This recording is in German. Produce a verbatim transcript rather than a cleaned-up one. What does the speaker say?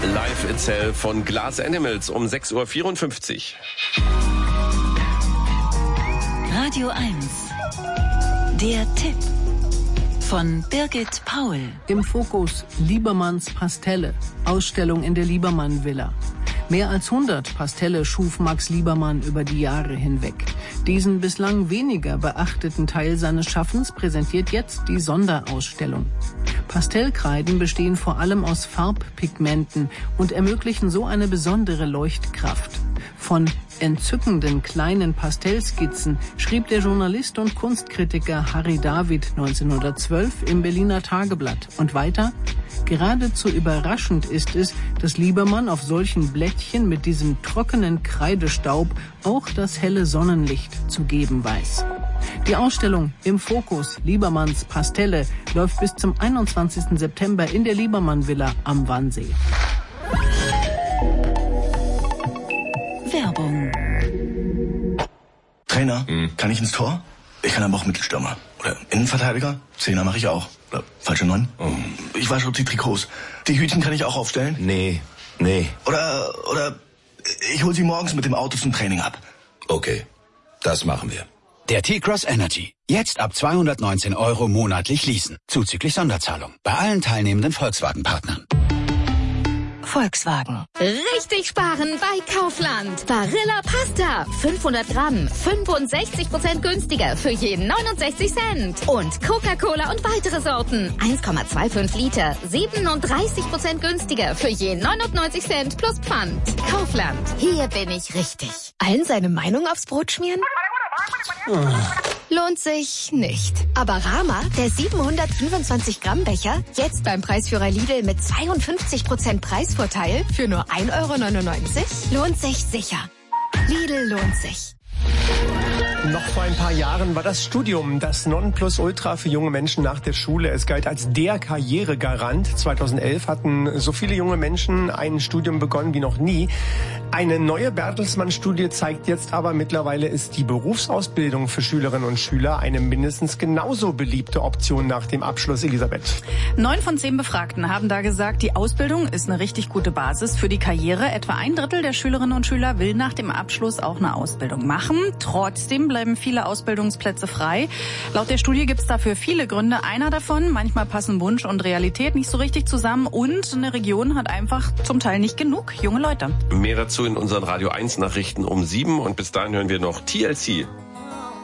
Life Itself von Glass Animals um sechs Uhr vierundfünfzig. Radio eins. Der Tipp von Birgit Paul. Im Fokus Liebermanns Pastelle. Ausstellung in der Liebermann-Villa. Mehr als hundert Pastelle schuf Max Liebermann über die Jahre hinweg. Diesen bislang weniger beachteten Teil seines Schaffens präsentiert jetzt die Sonderausstellung. Pastellkreiden bestehen vor allem aus Farbpigmenten und ermöglichen so eine besondere Leuchtkraft. Von entzückenden kleinen Pastellskizzen schrieb der Journalist und Kunstkritiker Harry David neunzehnhundertzwölf im Berliner Tageblatt. Und weiter: Geradezu überraschend ist es, dass Liebermann auf solchen Blättchen mit diesem trockenen Kreidestaub auch das helle Sonnenlicht zu geben weiß. Die Ausstellung Im Fokus Liebermanns Pastelle läuft bis zum einundzwanzigsten September in der Liebermann-Villa am Wannsee. Werbung. Trainer, hm. kann ich ins Tor? Ich kann aber auch Mittelstürmer. Oder Innenverteidiger? Zehner mache ich auch. Oder falsche Neun? Oh. Ich wasche die Trikots. Die Hütchen kann ich auch aufstellen? Nee, nee. Oder, oder ich hole sie morgens mit dem Auto zum Training ab. Okay, das machen wir. Der T-Cross Energy. Jetzt ab zweihundertneunzehn Euro monatlich leasen. Zuzüglich Sonderzahlung. Bei allen teilnehmenden Volkswagen-Partnern. Volkswagen. Richtig sparen bei Kaufland. Barilla Pasta. fünfhundert Gramm. fünfundsechzig Prozent günstiger für jeden neunundsechzig Cent. Und Coca-Cola und weitere Sorten. eins Komma fünfundzwanzig Liter. siebenunddreißig Prozent günstiger für jeden neunundneunzig Cent plus Pfand. Kaufland. Hier bin ich richtig. Allen seine Meinung aufs Brot schmieren? Lohnt sich nicht. Aber Rama, der siebenhundertfünfundzwanzig Gramm Becher, jetzt beim Preisführer Lidl mit zweiundfünfzig Prozent Preisvorteil für nur ein Euro neunundneunzig, lohnt sich sicher. Lidl lohnt sich. Noch vor ein paar Jahren war das Studium das Nonplusultra für junge Menschen nach der Schule. Es galt als der Karrieregarant. zweitausendelf hatten so viele junge Menschen ein Studium begonnen wie noch nie. Eine neue Bertelsmann-Studie zeigt jetzt aber, mittlerweile ist die Berufsausbildung für Schülerinnen und Schüler eine mindestens genauso beliebte Option nach dem Abschluss. Elisabeth. Neun von zehn Befragten haben da gesagt, die Ausbildung ist eine richtig gute Basis für die Karriere. Etwa ein Drittel der Schülerinnen und Schüler will nach dem Abschluss auch eine Ausbildung machen. Trotzdem bleiben viele Ausbildungsplätze frei. Laut der Studie gibt es dafür viele Gründe. Einer davon: manchmal passen Wunsch und Realität nicht so richtig zusammen und eine Region hat einfach zum Teil nicht genug junge Leute. Mehr dazu in unseren Radio eins Nachrichten um sieben und bis dahin hören wir noch T L C.